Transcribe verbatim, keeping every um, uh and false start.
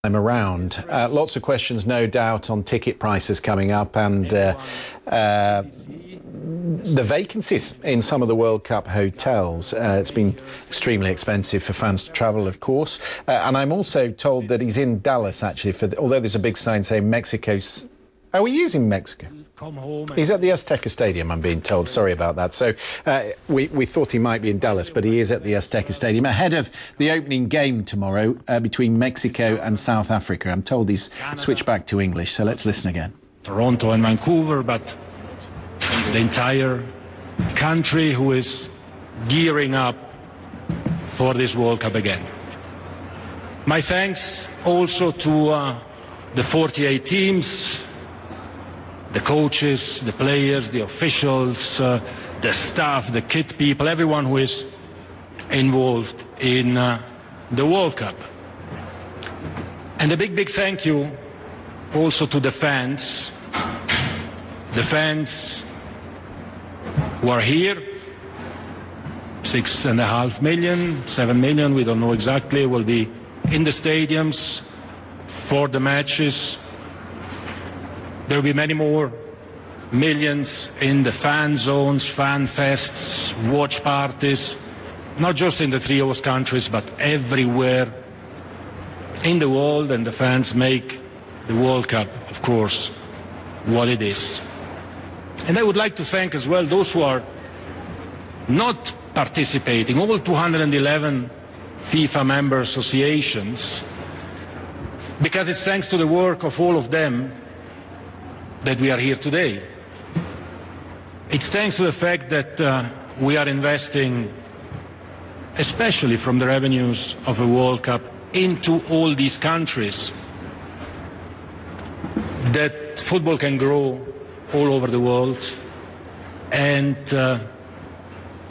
time around. Uh, lots of questions, no doubt, on ticket prices coming up and uh, uh, the vacancies in some of the World Cup hotels. Uh, it's been extremely expensive for fans to travel, of course. Uh, and I'm also told that he's in Dallas, actually, for the, although there's a big sign saying Mexico's... Oh, he is in Mexico. He's at the Azteca Stadium, I'm being told. Sorry about that. So uh, we, we thought he might be in Dallas, but he is at the Azteca Stadium ahead of the opening game tomorrow uh, between Mexico and South Africa. I'm told he's switched back to English, so let's listen again. Toronto and Vancouver, but the entire country who is gearing up for this World Cup again. My thanks also to uh, the forty-eight teams, the coaches, the players, the officials, uh, the staff, the kit people, everyone who is involved in uh, the World Cup. And a big, big thank you also to the fans, the fans who are here, six and a half million, seven million, we don't know exactly, will be in the stadiums for the matches. There will be many more millions in the fan zones, fan fests, watch parties, not just in the three host countries, but everywhere in the world, and the fans make the World Cup, of course, what it is. And I would like to thank as well those who are not participating, all two hundred eleven FIFA member associations, because it's thanks to the work of all of them that we are here today. It's thanks to the fact that uh, we are investing, especially from the revenues of a World Cup, into all these countries, that football can grow all over the world, and uh,